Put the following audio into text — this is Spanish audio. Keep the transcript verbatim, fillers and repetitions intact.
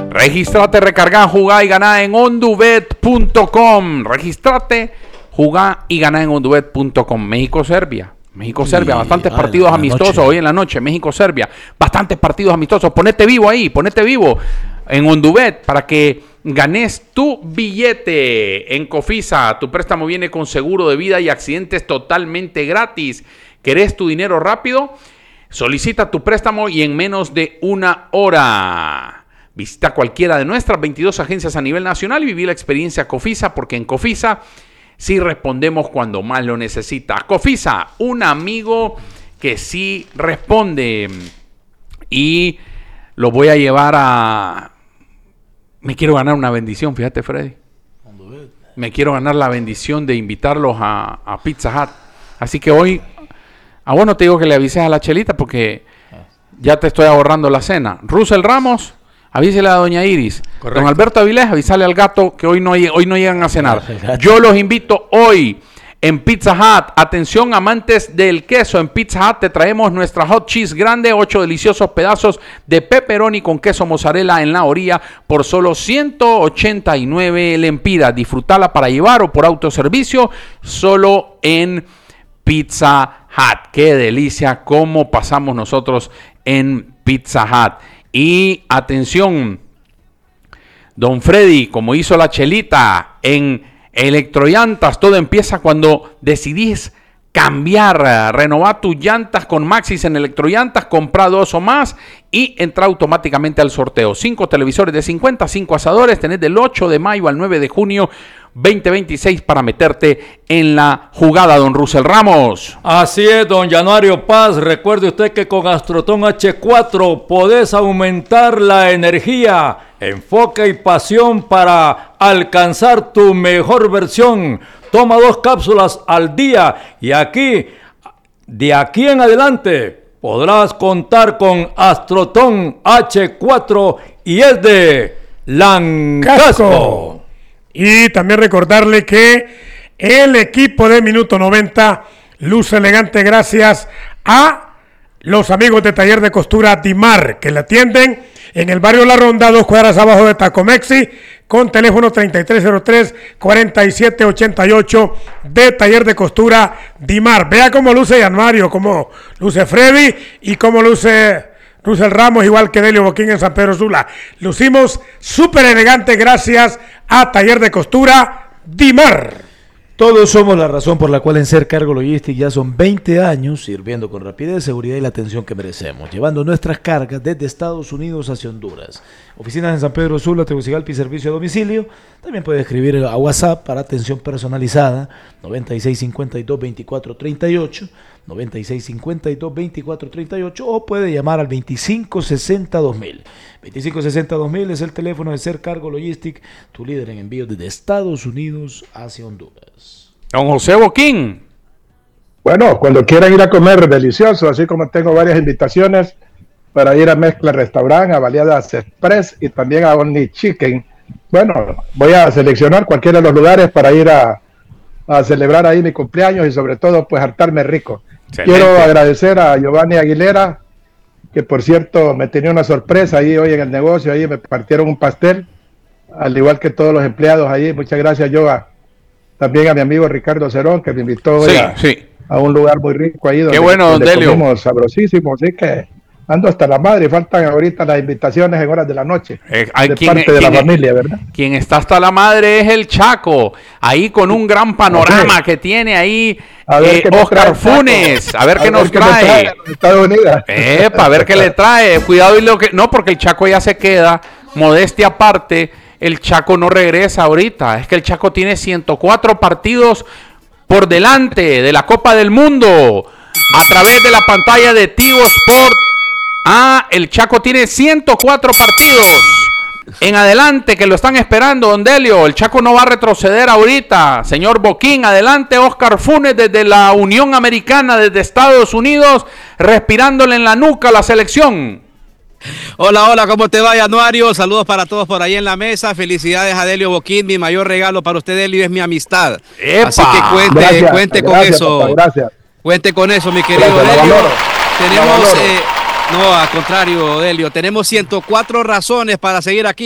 Regístrate, recarga, jugá y ganá en ondubet punto com. Regístrate, jugá y ganá en ondubet punto com. México-Serbia. México-Serbia, bastantes partidos amistosos hoy en la noche. México-Serbia, bastantes partidos amistosos. Ponete vivo ahí, ponete vivo en Ondubet para que ganes tu billete. En Cofisa, tu préstamo viene con seguro de vida y accidentes totalmente gratis. ¿Querés tu dinero rápido? Solicita tu préstamo y en menos de una hora. Visita cualquiera de nuestras veintidós agencias a nivel nacional y viví la experiencia Cofisa, porque en Cofisa sí respondemos cuando más lo necesitas. Cofisa, un amigo que sí responde. Y lo voy a llevar a... Me quiero ganar una bendición, fíjate, Freddy. Me quiero ganar la bendición de invitarlos a, a Pizza Hut. Así que hoy... Ah, bueno, te digo que le avises a la Chelita porque ya te estoy ahorrando la cena. Russell Ramos... Avísele a doña Iris. Correcto. Don Alberto Avilés, avísale al gato que hoy no, hoy no llegan a cenar. Yo los invito hoy en Pizza Hut. Atención, amantes del queso. En Pizza Hut te traemos nuestra hot cheese grande, ocho deliciosos pedazos de pepperoni con queso mozzarella en la orilla por solo ciento ochenta y nueve lempiras. Disfrutala para llevar o por autoservicio solo en Pizza Hut. Qué delicia cómo pasamos nosotros en Pizza Hut. Y atención, don Freddy, como hizo la Chelita en Electrollantas, todo empieza cuando decidís cambiar, renovar tus llantas con Maxis en Electrollantas, compra dos o más y entra automáticamente al sorteo. Cinco televisores de cincuenta, cinco asadores, tenés del ocho de mayo al nueve de junio veinte veintiséis para meterte en la jugada, don Russell Ramos. Así es, don Januario Paz. Recuerde usted que con Astroton hache cuatro podés aumentar la energía, enfoque y pasión para alcanzar tu mejor versión. Toma dos cápsulas al día y aquí, de aquí en adelante, podrás contar con Astroton hache cuatro y es de Lancasco. Y también recordarle que el equipo de Minuto noventa luce elegante gracias a los amigos de Taller de Costura Dimar, que le atienden en el barrio La Ronda, dos cuadras abajo de Tacomexi, con teléfono treinta y tres cero tres, cuarenta y siete ochenta y ocho de Taller de Costura Dimar. Vea cómo luce Januario, cómo luce Freddy y cómo luce Russell Ramos, igual que Delio Boquín en San Pedro Sula. Lucimos súper elegante gracias a Taller de Costura Dimar. Todos somos la razón por la cual en Ser Cargo Logistic ya son veinte años sirviendo con rapidez, seguridad y la atención que merecemos, llevando nuestras cargas desde Estados Unidos hacia Honduras. Oficinas en San Pedro Sula, Tegucigalpa y servicio a domicilio. También puede escribir a WhatsApp para atención personalizada noventa y seis cincuenta y dos veinticuatro treinta y ocho, noventa y seis cincuenta y dos veinticuatro treinta y ocho, o puede llamar al veinticinco sesenta dos mil. veinticinco sesenta dos mil es el teléfono de Ser Cargo Logistic, tu líder en envíos desde Estados Unidos hacia Honduras. Don José Boquín. Bueno, cuando quieran ir a comer delicioso, así como tengo varias invitaciones para ir a Mezcla Restaurant, a Baleadas Express y también a Only Chicken. Bueno, voy a seleccionar cualquiera de los lugares para ir a, a celebrar ahí mi cumpleaños y sobre todo pues hartarme rico. Excelente. Quiero agradecer a Giovanni Aguilera, que por cierto me tenía una sorpresa ahí hoy en el negocio, ahí me partieron un pastel, al igual que todos los empleados ahí. Muchas gracias, Giova. También a mi amigo Ricardo Cerón, que me invitó sí, a, sí. a un lugar muy rico ahí donde, Qué bueno, donde Delio. comimos sabrosísimo, así que ando hasta la madre, faltan ahorita las invitaciones en horas de la noche, eh, hay de quien, parte de quien, la familia, ¿verdad? Quien está hasta la madre es el Chaco, ahí con un gran panorama okay. que tiene ahí eh, Oscar Funes, a ver qué nos trae. Estados Unidos. Epa, a ver qué le trae, cuidado y lo que... No, porque el Chaco ya se queda, modestia aparte, el Chaco no regresa ahorita, es que el Chaco tiene ciento cuatro partidos por delante de la Copa del Mundo, a través de la pantalla de Tigo Sport. Ah, el Chaco tiene ciento cuatro partidos en adelante que lo están esperando, don Delio. El Chaco no va a retroceder ahorita. Señor Boquín, adelante Oscar Funes desde la Unión Americana, desde Estados Unidos, respirándole en la nuca a la selección. Hola, hola, ¿cómo te va, Januario? Saludos para todos por ahí en la mesa. Felicidades a Delio Boquín. Mi mayor regalo para usted, Delio, es mi amistad. ¡Epa! Así que cuente, gracias, cuente gracias, con eso. Papá, gracias. Cuente con eso, mi querido gracias, Delio. Tenemos, eh, no, al contrario, Delio, tenemos ciento cuatro razones para seguir aquí.